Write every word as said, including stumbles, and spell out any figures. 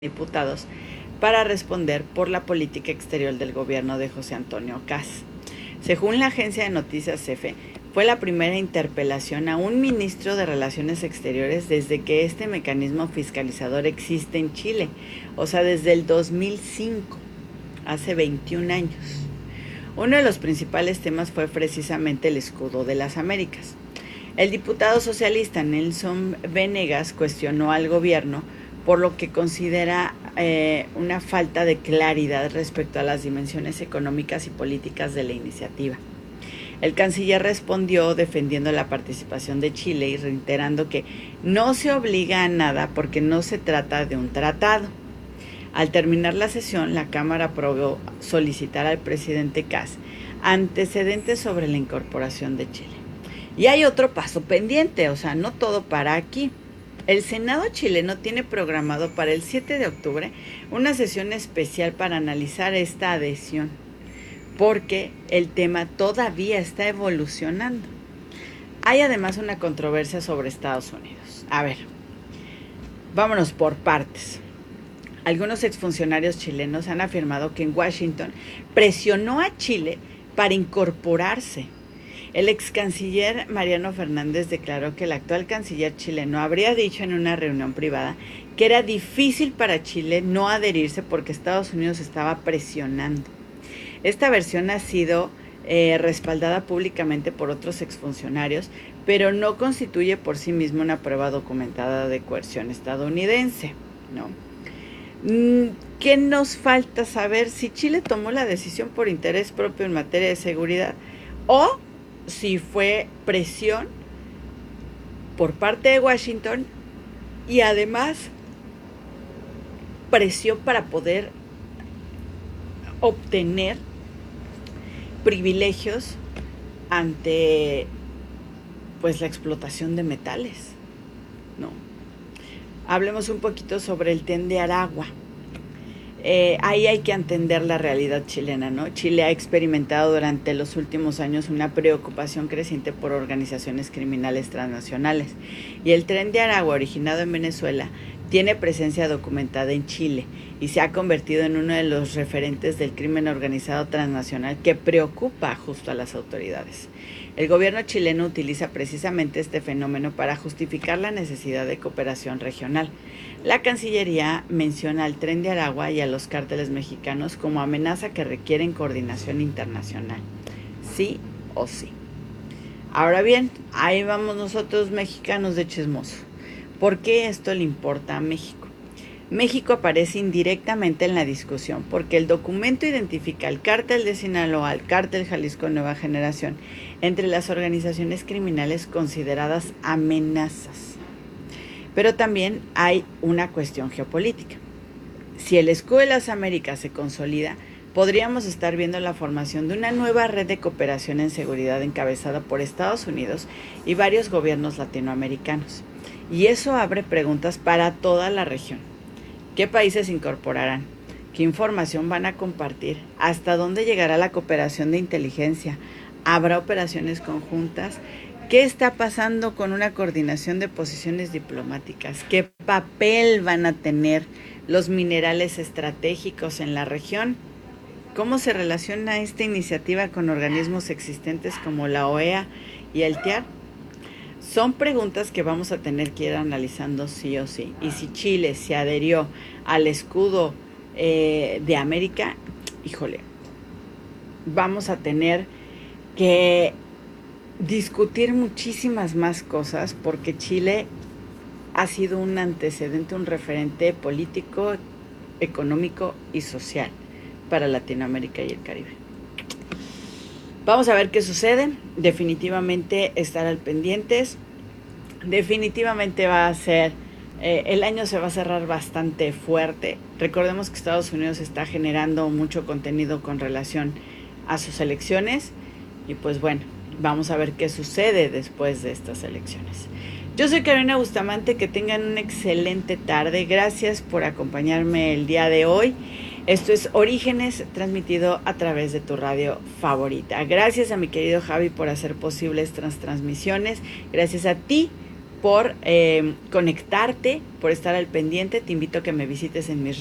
Diputados para responder por la política exterior del gobierno de José Antonio Caz. Según la agencia de noticias C E F E, fue la primera interpelación a un ministro de Relaciones Exteriores desde que este mecanismo fiscalizador existe en Chile, o sea, desde el dos mil cinco, hace veintiún años. Uno de los principales temas fue precisamente el escudo de las Américas. El diputado socialista Nelson Venegas cuestionó al gobierno por lo que considera eh, una falta de claridad respecto a las dimensiones económicas y políticas de la iniciativa. El canciller respondió defendiendo la participación de Chile y reiterando que no se obliga a nada porque no se trata de un tratado. Al terminar la sesión, la Cámara aprobó solicitar al presidente Caz antecedentes sobre la incorporación de Chile. Y hay otro paso pendiente, o sea, no todo para aquí. El Senado chileno tiene programado para el siete de octubre una sesión especial para analizar esta adhesión, porque el tema todavía está evolucionando. Hay además una controversia sobre Estados Unidos. A ver, vámonos por partes. Algunos exfuncionarios chilenos han afirmado que en Washington presionó a Chile para incorporarse. El ex canciller Mariano Fernández declaró que el actual canciller chileno habría dicho en una reunión privada que era difícil para Chile no adherirse porque Estados Unidos estaba presionando. Esta versión ha sido eh, respaldada públicamente por otros exfuncionarios, pero no constituye por sí misma una prueba documentada de coerción estadounidense, ¿no? ¿Qué nos falta saber? Si Chile tomó la decisión por interés propio en materia de seguridad o si fue presión por parte de Washington y además presión para poder obtener privilegios ante pues la explotación de metales, ¿no? Hablemos un poquito sobre el Tren de Aragua. Eh, ahí hay que entender la realidad chilena, ¿no? Chile ha experimentado durante los últimos años una preocupación creciente por organizaciones criminales transnacionales y el Tren de Aragua, originado en Venezuela, tiene presencia documentada en Chile y se ha convertido en uno de los referentes del crimen organizado transnacional que preocupa justo a las autoridades. El gobierno chileno utiliza precisamente este fenómeno para justificar la necesidad de cooperación regional. La Cancillería menciona al Tren de Aragua y a los cárteles mexicanos como amenaza que requieren coordinación internacional, sí o sí. Ahora bien, ahí vamos nosotros mexicanos de chismoso. ¿Por qué esto le importa a México? México aparece indirectamente en la discusión porque el documento identifica al cártel de Sinaloa, al cártel Jalisco Nueva Generación, entre las organizaciones criminales consideradas amenazas. Pero también hay una cuestión geopolítica. Si el escudo de las Américas se consolida, podríamos estar viendo la formación de una nueva red de cooperación en seguridad encabezada por Estados Unidos y varios gobiernos latinoamericanos. Y eso abre preguntas para toda la región. ¿Qué países incorporarán? ¿Qué información van a compartir? ¿Hasta dónde llegará la cooperación de inteligencia? ¿Habrá operaciones conjuntas? ¿Qué está pasando con una coordinación de posiciones diplomáticas? ¿Qué papel van a tener los minerales estratégicos en la región? ¿Cómo se relaciona esta iniciativa con organismos existentes como la O E A y el T I A R? Son preguntas que vamos a tener que ir analizando sí o sí. Y si Chile se adherió al escudo eh, de América, híjole, vamos a tener que discutir muchísimas más cosas porque Chile ha sido un antecedente, un referente político, económico y social para Latinoamérica y el Caribe. Vamos a ver qué sucede. Definitivamente estar al pendientes. Definitivamente va a ser, eh, el año se va a cerrar bastante fuerte. Recordemos que Estados Unidos está generando mucho contenido con relación a sus elecciones y pues bueno, vamos a ver qué sucede después de estas elecciones. Yo soy Carolina Bustamante, que tengan una excelente tarde. Gracias por acompañarme el día de hoy. Esto es Orígenes, transmitido a través de tu radio favorita. Gracias a mi querido Javi por hacer posible estas transmisiones. Gracias a ti por eh, conectarte, por estar al pendiente. Te invito a que me visites en mis